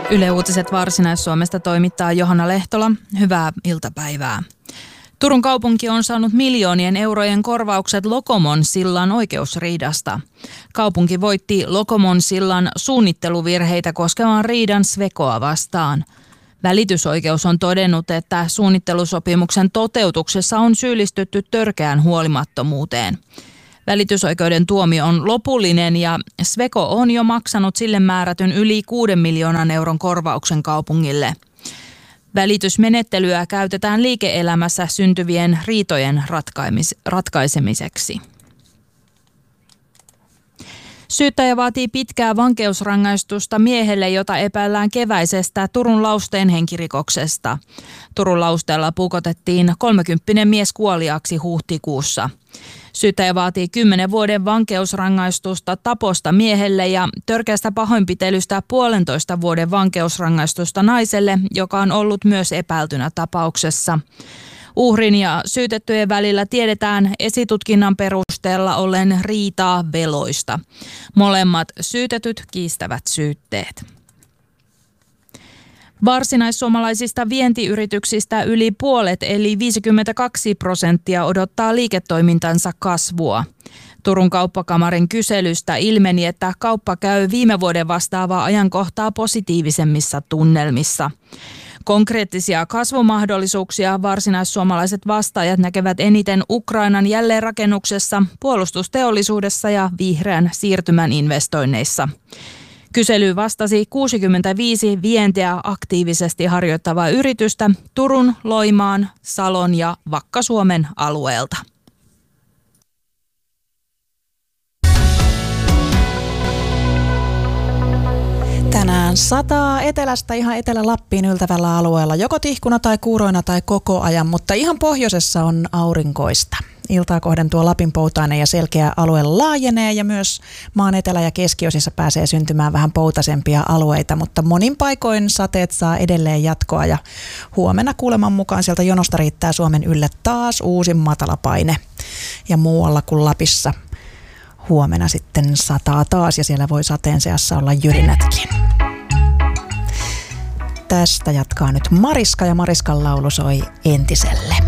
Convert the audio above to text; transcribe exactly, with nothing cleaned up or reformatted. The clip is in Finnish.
Yle Uutiset Varsinais-Suomesta toimittaa Johanna Lehtola. Hyvää iltapäivää. Turun kaupunki on saanut miljoonien eurojen korvaukset Lokomon sillan oikeusriidasta. Kaupunki voitti Lokomon sillan suunnitteluvirheitä koskevan riidan Swecoa vastaan. Välitysoikeus on todennut, että suunnittelusopimuksen toteutuksessa on syyllistytty törkeään huolimattomuuteen. Välitysoikeuden tuomio on lopullinen ja Sweco on jo maksanut sille määrätyn yli kuuden miljoonan euron korvauksen kaupungille. Välitysmenettelyä käytetään liike-elämässä syntyvien riitojen ratkaisemiseksi. Syyttäjä vaatii pitkää vankeusrangaistusta miehelle, jota epäillään keväisestä Turun Lausteen henkirikoksesta. Turun Lausteella puukotettiin kolmekymppinen mies kuoliaaksi huhtikuussa. Syyttäjä vaatii kymmenen vuoden vankeusrangaistusta taposta miehelle ja törkeästä pahoinpitelystä puolentoista vuoden vankeusrangaistusta naiselle, joka on ollut myös epäiltynä tapauksessa. Uhrin ja syytettyjen välillä tiedetään esitutkinnan perusteella ollen riitaa veloista. Molemmat syytetyt kiistävät syytteet. Varsinaissuomalaisista vientiyrityksistä yli puolet eli viisikymmentäkaksi prosenttia odottaa liiketoimintansa kasvua. Turun kauppakamarin kyselystä ilmeni, että kauppa käy viime vuoden vastaavaa ajankohtaa positiivisemmissa tunnelmissa. Konkreettisia kasvumahdollisuuksia varsinaissuomalaiset vastaajat näkevät eniten Ukrainan jälleenrakennuksessa, puolustusteollisuudessa ja vihreän siirtymän investoinneissa. Kyselyyn vastasi kuusikymmentäviisi vientiä aktiivisesti harjoittavaa yritystä Turun, Loimaan, Salon ja Vakka-Suomen alueelta. Tänään sataa etelästä ihan Etelä-Lappiin yltävällä alueella, joko tihkuna tai kuuroina tai koko ajan, mutta ihan pohjoisessa on aurinkoista. Iltaa kohden tuo Lapin poutainen ja selkeä alue laajenee ja myös maan etelä- ja keskiosissa pääsee syntymään vähän poutasempia alueita, mutta monin paikoin sateet saa edelleen jatkoa ja huomenna kuuleman mukaan sieltä jonosta riittää Suomen ylle taas uusi matalapaine ja muualla kuin Lapissa. Huomenna sitten sataa taas ja siellä voi sateen seassa olla jyrinätkin. Tästä jatkaa nyt Mariska ja Mariskan laulu soi entiselle.